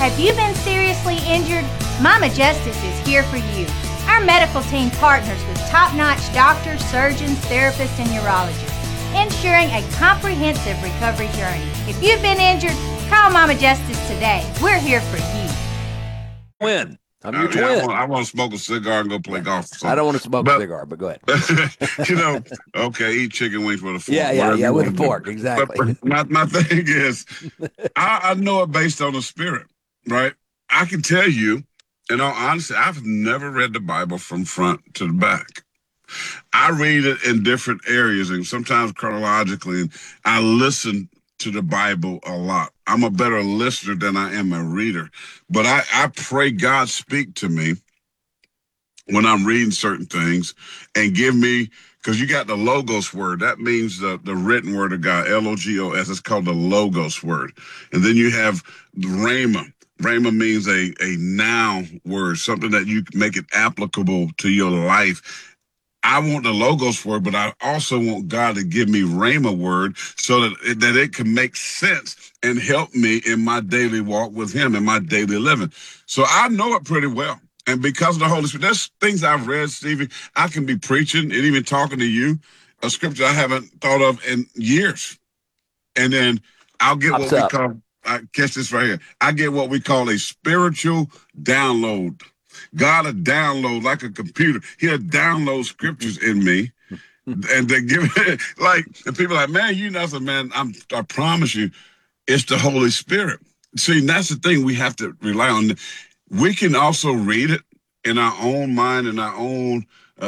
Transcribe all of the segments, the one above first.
Have you been seriously injured? Mama Justice is here for you. Our medical team partners with top-notch doctors, surgeons, therapists, and urologists, ensuring a comprehensive recovery journey. If you've been injured, call Mama Justice today. We're here for you. Twin. I'm your twin. I want to smoke a cigar and go play golf. I don't want to smoke a cigar, but go ahead. Okay, eat chicken wings with a fork. Yeah, with a fork, exactly. But my thing is, I know it based on the Spirit, right? I can tell you, in all honesty, I've never read the Bible from front to the back. I read it in different areas and sometimes chronologically, and I listen to the Bible a lot. I'm a better listener than I am a reader, but I pray God speak to me when I'm reading certain things and give me, because you got the Logos word. That means the written word of God, Logos. It's called the Logos word. And then you have the Rhema. Rhema means a noun word, something that you make it applicable to your life. I want the Logos word, but I also want God to give me Rhema word so that it can make sense and help me in my daily walk with him, in my daily living. So I know it pretty well. And because of the Holy Spirit, there's things I've read, Stevie. I can be preaching and even talking to you, a scripture I haven't thought of in years. And then I'll get what we call, catch this right here. I get what we call a spiritual download. God will download like a computer. He'll download scriptures in me. And they give it and people are like, man, you know something, man. I promise you, it's the Holy Spirit. See, that's the thing we have to rely on. We can also read it in our own mind, in our own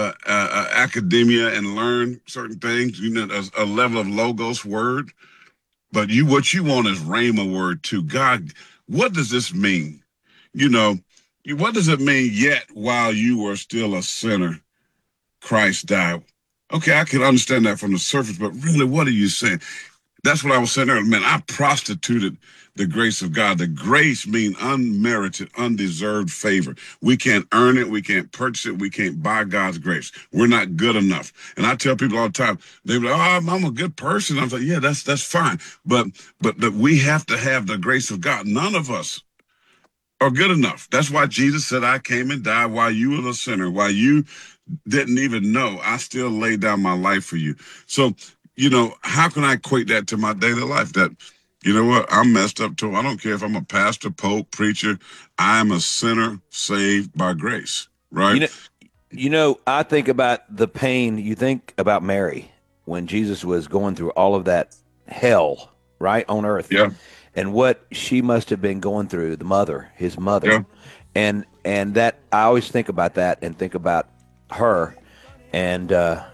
academia, and learn certain things. You know, a level of Logos word. But what you want is Rhema word too. God, what does this mean? You know, what does it mean? Yet while you were still a sinner, Christ died. Okay, I can understand that from the surface, but really, what are you saying? That's what I was saying earlier. Man, I prostituted the grace of God. The grace means unmerited, undeserved favor. We can't earn it. We can't purchase it. We can't buy God's grace. We're not good enough. And I tell people all the time, they're like, oh, I'm a good person. I'm like, yeah, that's fine. But we have to have the grace of God. None of us are good enough. That's why Jesus said, I came and died while you were a sinner, while you didn't even know. I still laid down my life for you. So, you know, how can I equate that to my daily life? That, you know what, I'm messed up too. I don't care if I'm a pastor, pope, preacher. I am a sinner saved by grace, right? You know, I think about the pain. You think about Mary when Jesus was going through all of that hell, right, on earth. Yeah. And what she must have been going through, his mother. Yeah. And that, I always think about that and think about her. And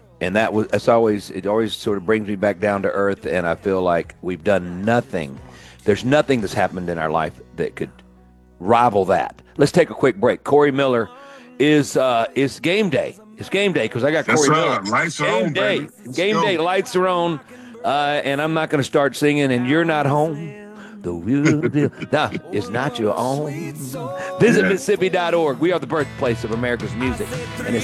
it always sort of brings me back down to earth. And I feel like we've done nothing. There's nothing that's happened in our life that could rival that. Let's take a quick break. Corey Miller is game day. It's game day because I got Corey Miller. Lights are on, baby. Game day. Lights are on. And I'm not going to start singing "And You're Not Home." The real deal. No, it's not your own. Visit Mississippi.org. We are the birthplace of America's music. And it's